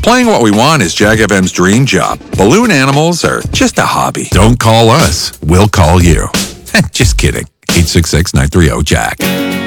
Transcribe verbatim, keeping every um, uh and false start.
Playing what we want is Jag F M's dream job. Balloon animals are just a hobby. Don't call us. We'll call you. Just kidding. eight six six, nine three zero, J A C K.